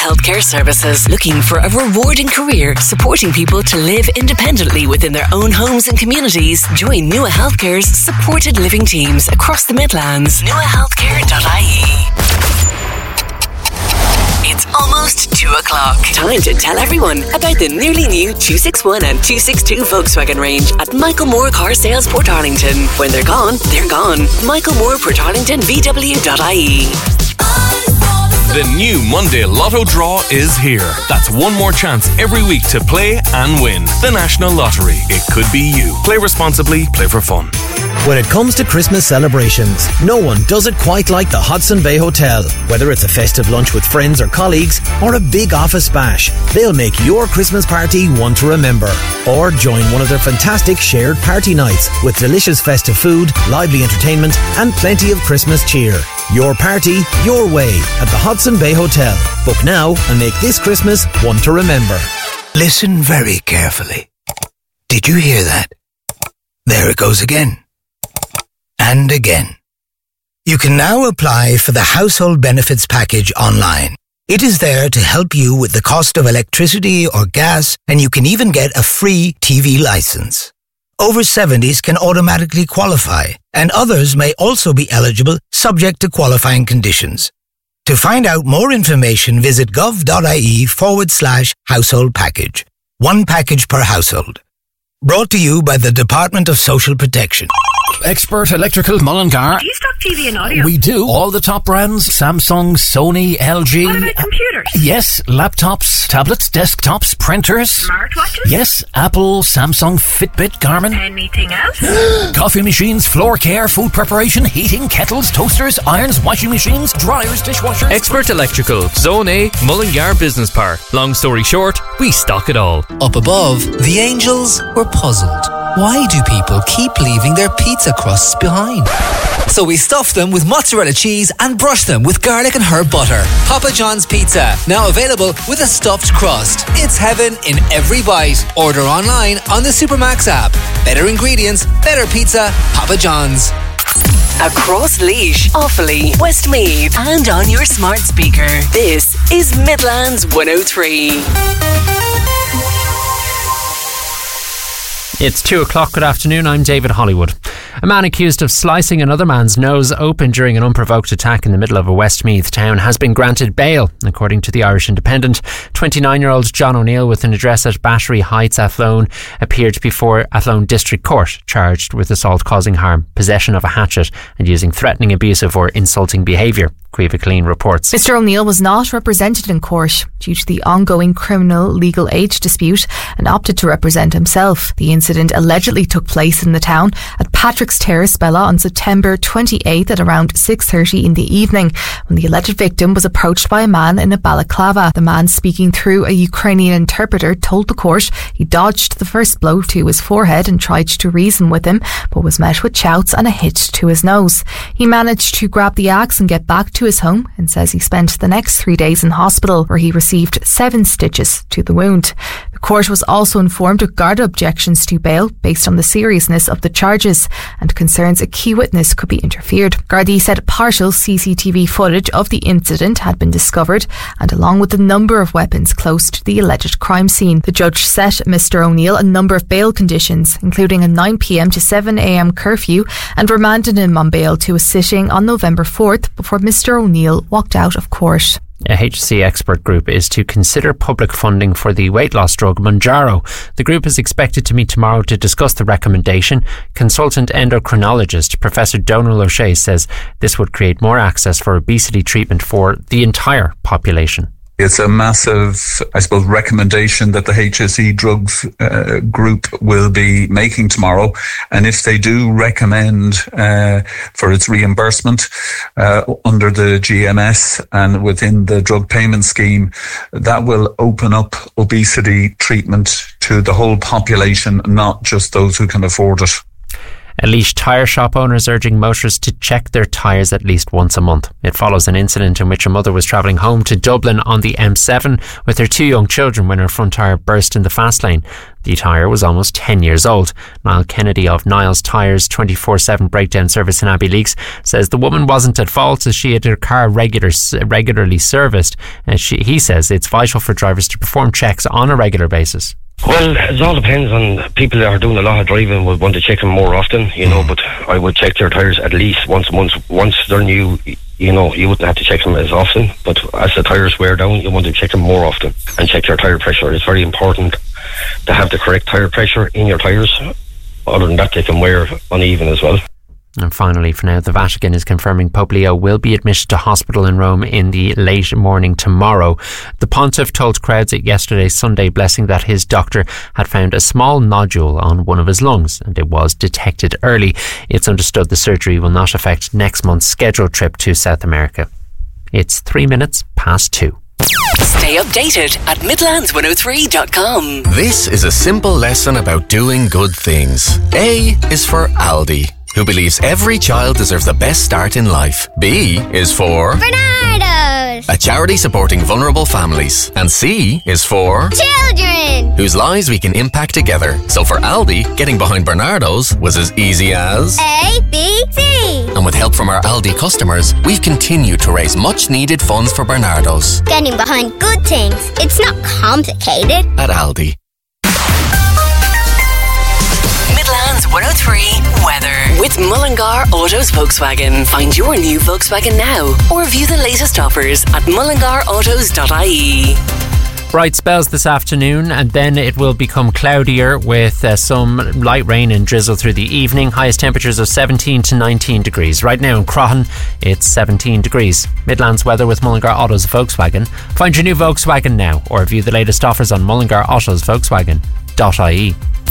Healthcare Services. Looking for a rewarding career supporting people to live independently within their own homes and communities? Join Nua Healthcare's supported living teams across the Midlands. nuahealthcare.ie. It's almost 2 o'clock. Time to tell everyone about the newly new 261 and 262 Volkswagen range at Michael Moore Car Sales Portarlington. When they're gone, they're gone. Michael Moore PortarlingtonVW.ie. The new Monday Lotto draw is here. That's one more chance every week to play and win. The National Lottery. It could be you. Play responsibly, play for fun. When it comes to Christmas celebrations, no one does it quite like the Hudson Bay Hotel. Whether it's a festive lunch with friends or colleagues, or a big office bash, they'll make your Christmas party one to remember. Or join one of their fantastic shared party nights with delicious festive food, lively entertainment, and plenty of Christmas cheer. Your party, your way at the Hudson Bay Hotel. Book now and make this Christmas one to remember. Listen very carefully. Did you hear that? There it goes again. And again. You can now apply for the Household Benefits Package online. It is there to help you with the cost of electricity or gas, and you can even get a free TV license. Over 70s can automatically qualify, and others may also be eligible subject to qualifying conditions. To find out more information, visit gov.ie/household package. One package per household. Brought to you by the Department of Social Protection. Expert Electrical Mullingar. Do you stock TV and audio? We do. All the top brands. Samsung, Sony, LG. What about computers? Yes. Laptops, tablets, desktops, printers. Smartwatches? Yes. Apple, Samsung, Fitbit, Garmin. Anything else? Coffee machines, floor care, food preparation, heating, kettles, toasters, irons, washing machines, dryers, dishwashers. Expert Electrical. Zone A, Mullingar Business Park. Long story short, we stock it all. Up above, the angels were puzzled. Why do people keep leaving their pizza crusts behind? So we stuffed them with mozzarella cheese and brushed them with garlic and herb butter. Papa John's Pizza, now available with a stuffed crust. It's heaven in every bite. Order online on the Supermax app. Better ingredients, better pizza, Papa John's. Across Laois, Offaly, Westmeath, and on your smart speaker. This is Midlands 103. It's 2 o'clock. Good afternoon. I'm David Hollywood. A man accused of slicing another man's nose open during an unprovoked attack in the middle of a Westmeath town has been granted bail. According to the Irish Independent, 29-year-old John O'Neill, with an address at Battery Heights, Athlone, appeared before Athlone District Court, charged with assault causing harm, possession of a hatchet and using threatening, abusive or insulting behaviour. Caoimhe Clean reports. Mr O'Neill was not represented in court due to the ongoing criminal legal age dispute and opted to represent himself. The incident allegedly took place in the town at Patrick's Terrace, Bella, on September 28th at around 6:30 in the evening, when the alleged victim was approached by a man in a balaclava. The man, speaking through a Ukrainian interpreter, told the court he dodged the first blow to his forehead and tried to reason with him, but was met with shouts and a hit to his nose. He managed to grab the axe and get back to his home, and says he spent the next 3 days in hospital, where he received 7 stitches to the wound. The court was also informed of Garda objections to bail based on the seriousness of the charges and concerns a key witness could be interfered. Gardaí said partial CCTV footage of the incident had been discovered, and along with a number of weapons close to the alleged crime scene. The judge set Mr O'Neill a number of bail conditions, including a 9 p.m. to 7 a.m. curfew, and remanded him on bail to a sitting on November 4th before Mr O'Neill walked out of court. A HSE expert group is to consider public funding for the weight loss drug Mounjaro. The group is expected to meet tomorrow to discuss the recommendation. Consultant endocrinologist Professor Donal O'Shea says this would create more access for obesity treatment for the entire population. It's a massive, I suppose, recommendation that the HSE drugs group will be making tomorrow. And if they do recommend for its reimbursement under the GMS and within the drug payment scheme, that will open up obesity treatment to the whole population, not just those who can afford it. A Laois tyre shop owner is urging motorists to check their tyres at least once a month. It follows an incident in which a mother was travelling home to Dublin on the M7 with her 2 young children when her front tyre burst in the fast lane. The tyre was almost 10 years old. Niall Kennedy of Niles Tyres 24/7 breakdown service in Abbeyleix says the woman wasn't at fault as she had her car regularly serviced. He says it's vital for drivers to perform checks on a regular basis. Well, it all depends on people that are doing a lot of driving would want to check them more often, but I would check their tyres at least once a month. Once they're new, you wouldn't have to check them as often, but as the tyres wear down, you want to check them more often and check their tyre pressure. It's very important to have the correct tyre pressure in your tyres. Other than that, they can wear uneven as well. And finally, for now, the Vatican is confirming Pope Leo will be admitted to hospital in Rome in the late morning tomorrow. The Pontiff told crowds at yesterday's Sunday blessing that his doctor had found a small nodule on one of his lungs and it was detected early. It's understood the surgery will not affect next month's scheduled trip to South America. It's 3 minutes past 2. Stay updated at Midlands103.com. This is a simple lesson about doing good things. A is for Aldi, who believes every child deserves the best start in life. B is for Bernardo's, a charity supporting vulnerable families. And C is for children, whose lives we can impact together. So for Aldi, getting behind Bernardo's was as easy as A, B, C. And with help from our Aldi customers, we've continued to raise much needed funds for Bernardo's. Getting behind good things. It's not complicated. At Aldi. Midlands 103 weather with Mullingar Autos Volkswagen. Find your new Volkswagen now or view the latest offers at mullingarautos.ie. Bright spells this afternoon and then it will become cloudier with some light rain and drizzle through the evening. Highest temperatures of 17 to 19 degrees. Right now in Croghan, it's 17 degrees. Midlands weather with Mullingar Autos Volkswagen. Find your new Volkswagen now or view the latest offers on mullingarautos.ie.